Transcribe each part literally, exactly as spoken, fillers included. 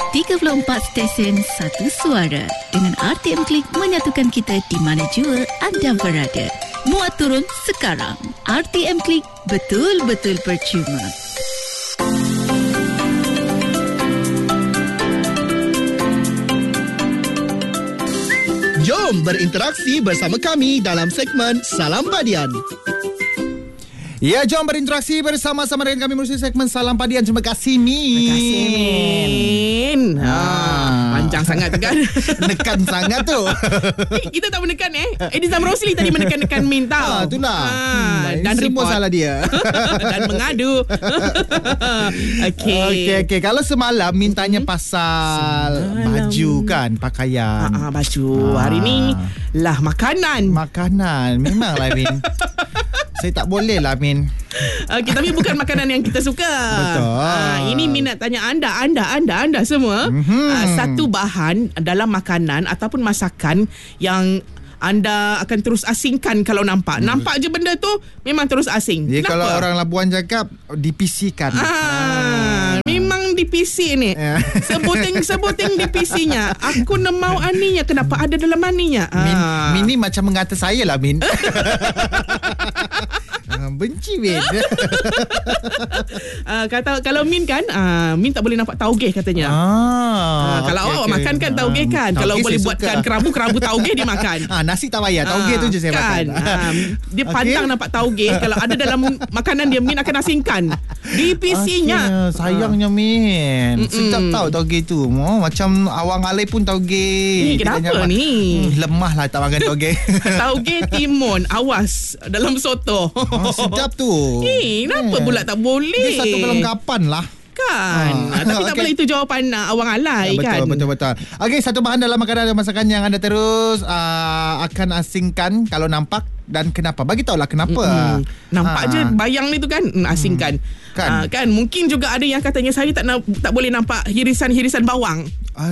tiga puluh empat stesen, satu suara. Dengan R T M Klik menyatukan kita di mana jua anda berada. Muat turun sekarang. R T M Klik, betul-betul percuma. Jom berinteraksi bersama kami dalam segmen Salam Padian. Ya, jom berinteraksi bersama-sama dengan kami melalui segmen Salam Padian. Terima kasih, Min. Terima kasih, Min. Ha, panjang sangat tu kan. Nekan sangat tu. Eh, kita tak menekan eh. Edizam Rosli tadi menekan-nekan Min tau. Ha, itulah. Ha, hmm, dan semua report. salah dia. Dan mengadu. Okey. Okey, okey. Kalau semalam Min tanya Hmm. pasal Semalam. baju kan, pakaian. Ha, ha, baju. Ha. Hari ni lah makanan. Makanan. Memanglah, Min. Saya tak boleh lah, Min. Okey, tapi bukan makanan yang kita suka. Betul. Ha, ini Min nak tanya anda, anda, anda, anda semua. Mhm. Ha, satu bahan dalam makanan ataupun masakan yang anda akan terus asingkan kalau nampak. Hmm. Nampak je benda tu memang terus asing. Ya, Kenapa? kalau orang Labuan cakap, dipisikan. Ah, memang di P C ni. Ya. Sebuting-sebuting di P C-nya. Aku nak mau aninya. Kenapa ada dalam aninya? Min, Ah. Min ni macam mengata saya lah, Min. Ah, benci, Min. Uh, kata kalau Min kan, uh, Min tak boleh nampak taugeh katanya. Ah, Uh, kalau okey, awak okey. makan kan taugeh kan. Ah, Kalau taugeh boleh saya buatkan suka. kerabu-kerabu taugeh dia makan. Ah, nasi tak payah. Taugeh tu je saya kan? makan. Ah, dia Okey. pandang nampak taugeh. Kalau ada dalam makanan dia, Min akan asingkan di P C-nya. Akhirnya, sayangnya, Min. Mm-mm. Sedap tahu taugeh tu. Oh, macam awang alai pun taugeh. Ni Kita kenapa jangan- ni? Hmm, lemah lah tak makan taugeh. Taugeh timun, awas dalam soto. Oh, sedap tu. Eh, kenapa Eh. pula tak boleh? Dia satu kelengkapan lah. Kan. Ah. Tapi tak Okey. boleh, itu jawapan uh, awang alai betul, kan. Betul, betul, betul. Okey, satu bahan dalam makanan dan masakan yang anda terus uh, akan asingkan kalau nampak dan kenapa? Bagi tahulah kenapa. Mm-mm. Nampak Ha. je bayang ni tu kan, mm, asingkan. Kan. Ah, kan mungkin juga ada yang katanya saya tak na- tak boleh nampak hirisan-hirisan bawang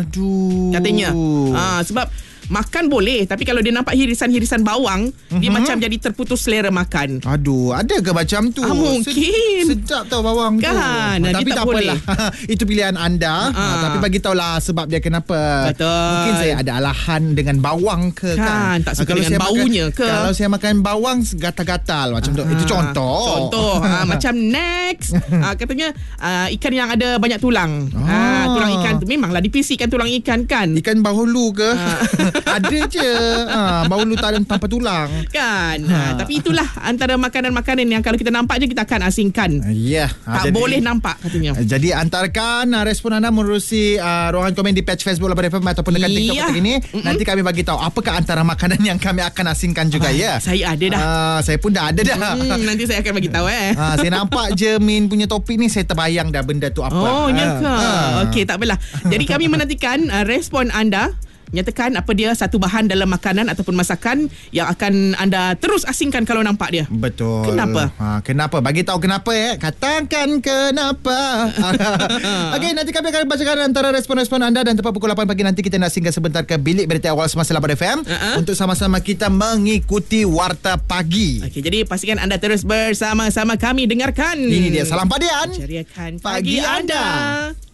Aduh. katanya. Ah, sebab makan boleh, tapi kalau dia nampak hirisan-hirisan bawang, mm-hmm. dia macam jadi terputus selera makan. Aduh, ada ke macam tu? Ah, mungkin. Sed- sedap tau bawang tu. Kan, Ah, dia tapi tak tak apalah. Itu pilihan anda. Ah. Ah, tapi bagi tahulah sebab dia kenapa. Betul. Mungkin saya ada alahan dengan bawang ke kan. Kan, tak suka Ah, kalau dengan saya baunya makan, ke? Kalau saya makan bawang gatal-gatal macam tu. Itu contoh. Contoh ha, macam next ha, katanya uh, ikan yang ada banyak tulang. Ah. Ha, tulang ikan tu memanglah dipisikan tulang ikan kan. Ikan bahulu ke? Ah. Ada je. Ha, bahulu tak ada tanpa tulang. Kan. Ha. Tapi itulah antara makanan-makanan yang kalau kita nampak je kita akan asingkan. Ya. Yeah. Tak boleh nampak katanya. Jadi antarkan uh, respon anda menerusi uh, ruangan komen di page Facebook Labar F M ataupun dekat TikTok Iya. kali ini. Nanti kami bagi tahu apakah antara makanan yang kami akan asingkan juga. Ya. Saya ada dah. Uh, saya pun dah ada dah. Hmm, nanti saya akan bagi tahu eh. Ha, saya nampak je Min punya topik ni, saya terbayang dah benda tu apa. Oh, ya ke? Ha. Okey, tak apalah. Jadi kami menantikan uh, respon anda. Nyatakan apa dia satu bahan dalam makanan ataupun masakan yang akan anda terus asingkan kalau nampak dia. Betul. Kenapa? Ha, kenapa? Bagi tahu kenapa ya. Katakan kenapa. Okey, nanti kami akan bacakan antara respon-respon anda dan tepat pukul lapan pagi nanti kita nak singgah sebentar ke bilik berita awal semasa Labar F M Uh-uh. untuk sama-sama kita mengikuti Warta Pagi. Okey, jadi pastikan anda terus bersama-sama kami dengarkan. Ini dia Salam Padian. Ceriakan Pagi pagi anda. anda.